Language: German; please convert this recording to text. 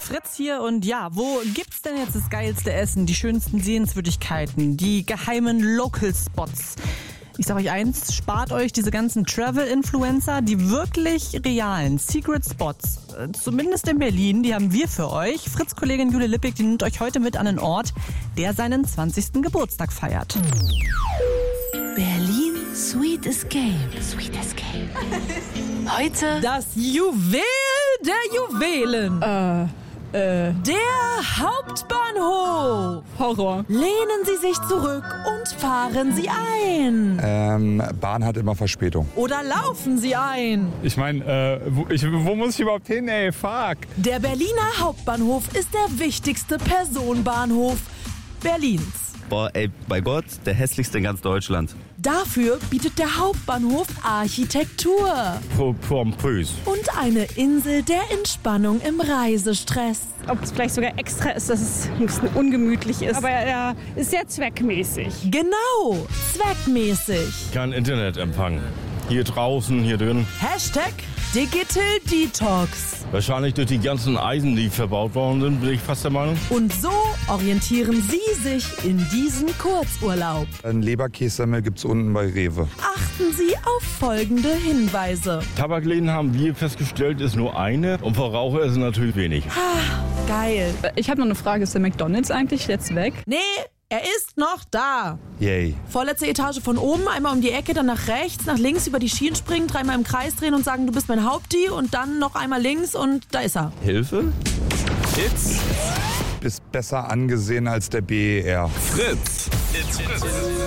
Fritz hier und ja, wo gibt's denn jetzt das geilste Essen, die schönsten Sehenswürdigkeiten, die geheimen Local Spots? Ich sag euch eins, spart euch diese ganzen Travel-Influencer, die wirklich realen Secret Spots, zumindest in Berlin, die haben wir für euch. Fritz-Kollegin Jule Lippig, die nimmt euch heute mit an einen Ort, der seinen 20. Geburtstag feiert. Berlin Sweet Escape. Sweet Escape. Heute Das Juwel der Juwelen. Der Hauptbahnhof. Horror. Lehnen Sie sich zurück und fahren Sie ein. Bahn hat immer Verspätung. Oder laufen Sie ein. Ich meine, wo muss ich überhaupt hin, ey? Fuck. Der Berliner Hauptbahnhof ist der wichtigste Personenbahnhof Berlins. Boah, ey, bei Gott, der hässlichste in ganz Deutschland. Dafür bietet der Hauptbahnhof Architektur Pompös. und eine Insel der Entspannung im Reisestress. Ob es vielleicht sogar extra ist, dass es ein bisschen ungemütlich ist. Aber er ist sehr zweckmäßig. Genau, zweckmäßig. Kein Internetempfang. Hier draußen, hier drin. Hashtag Digital Detox. Wahrscheinlich durch die ganzen Eisen, die verbaut worden sind, bin ich fast der Meinung. Und so orientieren Sie sich in diesem Kurzurlaub. Ein Leberkässemmel gibt's unten bei Rewe. Achten Sie auf folgende Hinweise. Tabakläden haben wir festgestellt, ist nur eine. Und für Raucher ist es natürlich wenig. Geil. Ich habe noch eine Frage. Ist der McDonald's eigentlich jetzt weg? Nee, er ist noch da. Yay. Vorletzte Etage von oben, einmal um die Ecke, dann nach rechts, nach links, über die Schienen springen, dreimal im Kreis drehen und sagen, du bist mein Haupti und dann noch einmal links und da ist er. Hilfe? Hits? Ist besser angesehen als der BER. Fritz. It's Fritz.